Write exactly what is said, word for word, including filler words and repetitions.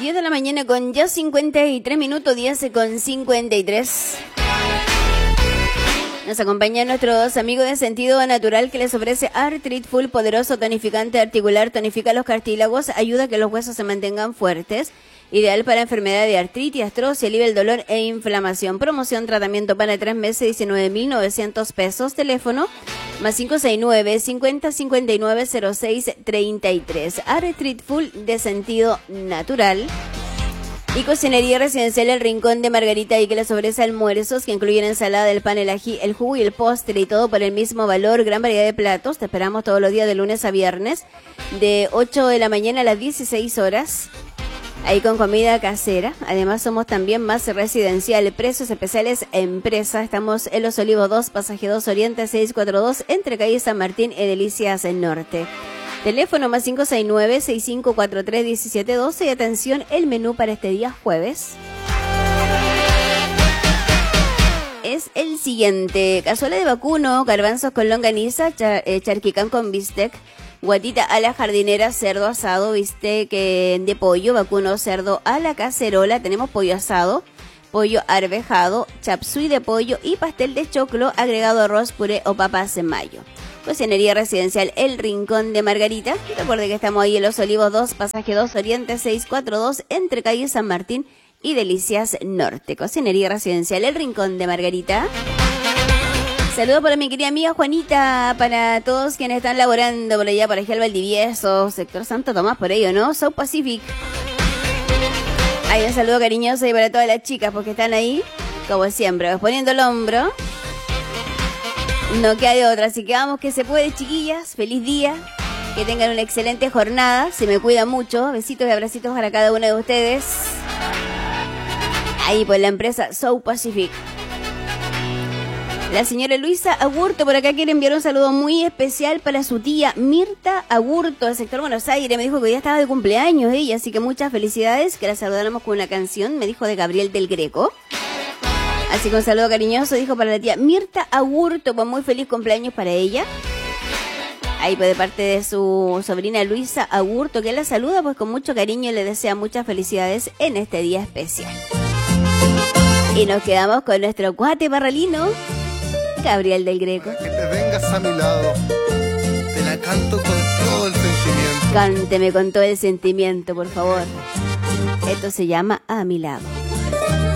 diez de la mañana con ya cincuenta y tres minutos, diez con cincuenta y tres. Nos acompañan nuestros amigos de Sentido Natural, que les ofrece Artrit Full, poderoso tonificante articular, tonifica los cartílagos, ayuda a que los huesos se mantengan fuertes, ideal para enfermedad de artritis, artrosis, alivia el dolor e inflamación. Promoción, tratamiento para tres meses, diecinueve mil novecientos pesos. Teléfono más cinco seis nueve, cincuenta, cincuenta y nueve, cero seis, treinta y tres. Artrit Full de Sentido Natural. Y Cocinería Residencial El Rincón de Margarita, y que les ofrece almuerzos que incluyen ensalada, del pan, el ají, el jugo y el postre, y todo por el mismo valor. Gran variedad de platos. Te esperamos todos los días de lunes a viernes, de ocho de la mañana a las dieciséis horas. Ahí con comida casera. Además somos también más residencial. Precios especiales empresa. Estamos en Los Olivos dos, Pasaje dos Oriente seiscientos cuarenta y dos, entre calle San Martín y Delicias en Norte. Teléfono más cinco seis nueve, seis cinco cuatro tres, uno siete uno dos. Y atención, el menú para este día jueves es el siguiente: cazuela de vacuno, garbanzos con longaniza, char, eh, charquicán con bistec, guatita a la jardinera, cerdo asado, bistec eh, de pollo, vacuno, cerdo a la cacerola. Tenemos pollo asado, pollo arvejado, chapsui de pollo y pastel de choclo, agregado arroz, puré o papas en mayo. Cocinería Residencial El Rincón de Margarita. Recuerde que estamos ahí en Los Olivos dos, Pasaje dos Oriente seiscientos cuarenta y dos, entre calle San Martín y Delicias Norte. Cocinería Residencial El Rincón de Margarita. Saludos para mi querida amiga Juanita, para todos quienes están laborando por allá, por Ejel Valdivieso, sector Santo Tomás, por ello, ¿no? South Pacific. Hay un saludo cariñoso y para todas las chicas, porque están ahí, como siempre, poniendo el hombro. No queda de otra, así que vamos que se puede, chiquillas. Feliz día, que tengan una excelente jornada, se me cuida mucho. Besitos y abracitos para cada uno de ustedes. Ahí por la empresa South Pacific. La señora Luisa Agurto por acá quiere enviar un saludo muy especial para su tía Mirta Agurto, del sector Buenos Aires. Me dijo que hoy día estaba de cumpleaños ella, así que muchas felicidades, que la saludáramos con una canción, me dijo, de Gabriel del Greco. Así que un saludo cariñoso, dijo, para la tía Mirta Agurto, pues muy feliz cumpleaños para ella. Ahí pues de parte de su sobrina Luisa Agurto, que la saluda pues con mucho cariño y le desea muchas felicidades en este día especial. Y nos quedamos con nuestro cuate barralino, Gabriel del Greco. Que te vengas a mi lado, te la canto con todo el sentimiento. Cánteme con todo el sentimiento, por favor. Esto se llama A Mi Lado.